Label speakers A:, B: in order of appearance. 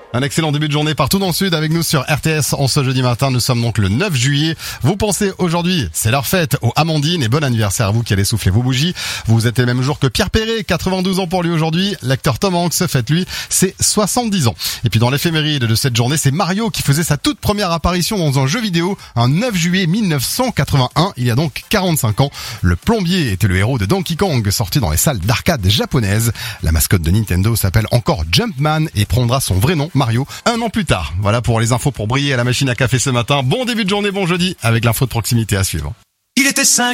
A: Un excellent début de journée partout dans le sud avec nous sur RTS en ce jeudi matin. Nous sommes donc le 9 juillet. Vous pensez aujourd'hui, c'est leur fête aux Amandines et bon anniversaire à vous qui allez souffler vos bougies. Vous êtes le même jour que Pierre Perret, 92 ans pour lui aujourd'hui. L'acteur Tom Hanks fête lui ses 70 ans. Et puis dans l'éphéméride de cette journée, c'est Mario qui faisait sa toute première apparition dans un jeu vidéo un 9 juillet 1981. Il y a donc 45 ans. Le plombier était le héros de Donkey Kong sorti dans les salles d'arcade japonaises. La mascotte de Nintendo s'appelle encore Jumpman et prendra son vrai nom, Mario, un an plus tard. Voilà pour les infos pour briller à la machine à café ce matin. Bon début de journée, bon jeudi, avec l'info de proximité à suivre.
B: Il était 5.